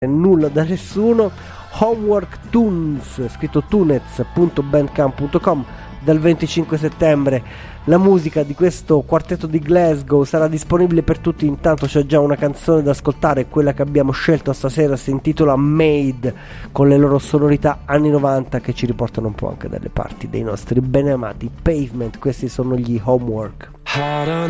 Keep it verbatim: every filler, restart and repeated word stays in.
nulla da nessuno. Homework Tunes, scritto tunez punto bandcamp punto com. Dal venticinque settembre la musica di questo quartetto di Glasgow sarà disponibile per tutti. Intanto c'è già una canzone da ascoltare, quella che abbiamo scelto stasera si intitola Made, con le loro sonorità anni novanta che ci riportano un po' anche dalle parti dei nostri beneamati Pavement. Questi sono gli Homework. Hard on